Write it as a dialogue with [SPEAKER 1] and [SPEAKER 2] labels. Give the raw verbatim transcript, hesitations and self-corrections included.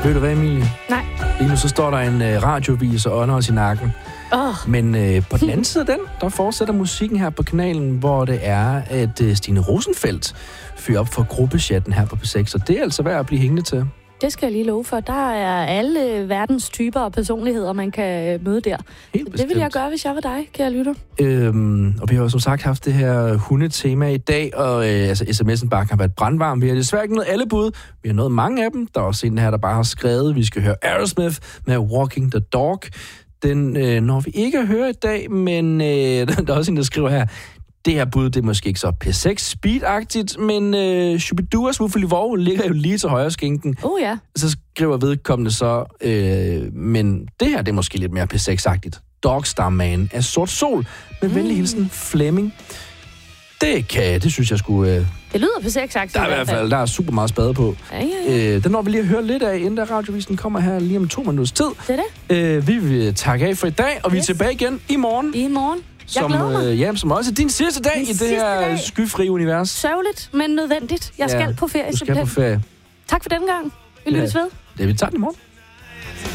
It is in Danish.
[SPEAKER 1] Ved du hvad, Emilie?
[SPEAKER 2] Nej.
[SPEAKER 1] Lige nu så står der en øh, radiovis og ånder os i nakken.
[SPEAKER 2] Oh.
[SPEAKER 1] Men øh, på den anden side af den, der fortsætter musikken her på kanalen, hvor det er, at øh, Stine Rosenfeldt fyrer op for gruppechatten her på P seks, og det er altså værd at blive hængende til.
[SPEAKER 2] Det skal jeg lige love for. Der er alle verdens typer og personligheder, man kan møde der.
[SPEAKER 1] Helt
[SPEAKER 2] det vil jeg gøre, hvis jeg var dig, kære lytter.
[SPEAKER 1] Øhm, og vi har jo som sagt haft det her hundetema i dag, og øh, altså, sms'en bare har været brandvarm. Vi har desværre ikke nået alle bud. Vi har nået mange af dem. Der er også en her, der bare har skrevet, vi skal høre Aerosmith med Walking the Dog. Den øh, når vi ikke høre i dag, men øh, der er også en, der skriver her, det her bud, det er måske ikke så P seks speed-agtigt, men øh, Shubiduas Wuffeli Vov ligger jo lige til højre skænken.
[SPEAKER 2] Oh ja.
[SPEAKER 1] Så skriver vedkommende så, øh, men det her, det er måske lidt mere P seks-agtigt. Dogstar Man af Sort Sol, med mm. venlig hilsen Flemming. Det kan det synes jeg skulle... Øh,
[SPEAKER 2] det lyder P seks-agtigt.
[SPEAKER 1] Der er i hvert fald, der er super meget spade på.
[SPEAKER 2] Ja, ja, ja.
[SPEAKER 1] Øh, den når vi lige at høre lidt af, inden der radiovisen kommer her lige om to minutters tid.
[SPEAKER 2] Det er det.
[SPEAKER 1] Øh, vi vil takke af for i dag, og yes. vi er tilbage igen i morgen.
[SPEAKER 2] I morgen. Jeg
[SPEAKER 1] som, øh, ja, som også er din sidste dag
[SPEAKER 2] Min
[SPEAKER 1] i det her
[SPEAKER 2] dag.
[SPEAKER 1] skyfri univers.
[SPEAKER 2] Sørgeligt, men nødvendigt. Jeg skal
[SPEAKER 1] ja,
[SPEAKER 2] på ferie.
[SPEAKER 1] Du skal på ferie.
[SPEAKER 2] Tak for den gang. Vi lyttes
[SPEAKER 1] ja.
[SPEAKER 2] ved.
[SPEAKER 1] Det vi tager den i morgen.